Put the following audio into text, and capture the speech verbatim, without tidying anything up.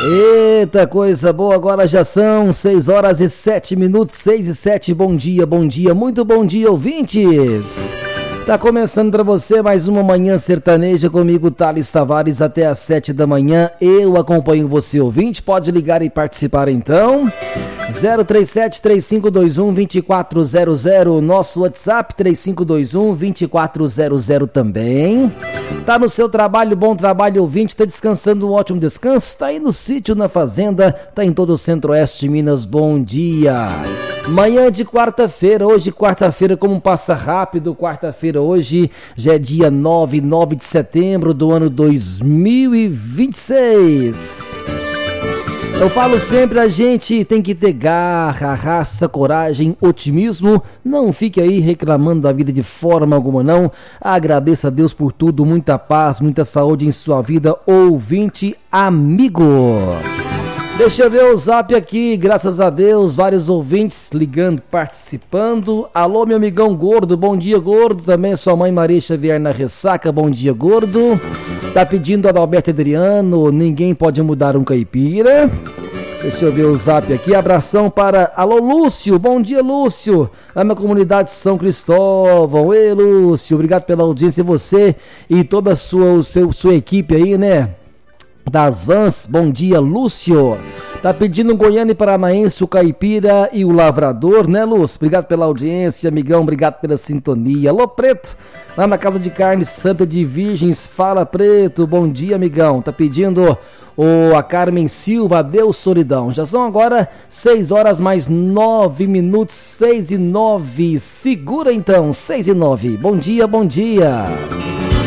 Eita, coisa boa, agora já são seis horas e sete minutos, seis e sete, bom dia, bom dia, muito bom dia, ouvintes! Tá começando pra você mais uma manhã sertaneja comigo, Thales Tavares, até às sete da manhã, eu acompanho você, ouvinte, pode ligar e participar então, zero três sete, três cinco dois um, dois quatro zero zero, nosso WhatsApp três cinco dois um, dois quatro zero zero também. Tá no seu trabalho, bom trabalho, ouvinte, tá descansando, um ótimo descanso, tá aí no sítio, na fazenda, tá em todo o centro-oeste de Minas, bom dia. Manhã de quarta-feira, hoje quarta-feira, como passa rápido, quarta-feira hoje, já é dia nove, nove de setembro do ano dois mil e vinte e seis. Eu falo sempre, a gente tem que ter garra, raça, coragem, otimismo, não fique aí reclamando da vida de forma alguma não, agradeça a Deus por tudo, muita paz, muita saúde em sua vida, ouvinte amigo. Deixa eu ver o zap aqui, graças a Deus, vários ouvintes ligando, participando. Alô, meu amigão Gordo, bom dia, Gordo. Também sua mãe Maria Xavier na ressaca, bom dia, Gordo. Tá pedindo Adalberto Adriano, ninguém pode mudar um caipira. Deixa eu ver o zap aqui, abração para... Alô, Lúcio, bom dia, Lúcio. A minha comunidade São Cristóvão. Ei, Lúcio, obrigado pela audiência, você e toda a sua, o seu, sua equipe aí, né? Das Vans, bom dia, Lúcio. Tá pedindo Goiânia e Paranaense, o Caipira e o Lavrador, né, Lúcio? Obrigado pela audiência, amigão, obrigado pela sintonia. Alô, Preto, lá na Casa de Carne Santa de Virgens, fala, Preto, bom dia, amigão. Tá pedindo o, a Carmen Silva, adeus, solidão. Já são agora seis horas mais nove minutos, seis e nove. Segura então, seis e nove. Bom dia, bom dia.